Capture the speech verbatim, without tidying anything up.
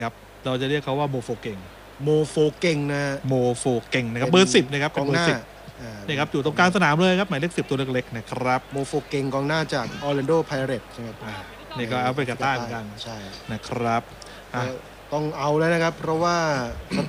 ครับเราจะเรียกเขาว่าโมโฟเก่งโมโฟเก่งนะโมโฟเก่งนะครับเบอร์สิบนะครับกองหน้านี่ครับอยู่ตรงกลางสนามเลยครับหมายเลขสิบตัวเล็กๆนะครับโมโฟเก่งกองหน้าจากออร์แลนโดไพเรตส์นะครับนี่ก็แอฟริกาใต้เหมือนกันใช่นะครับต้องเอาแล้วนะครับเพราะว่า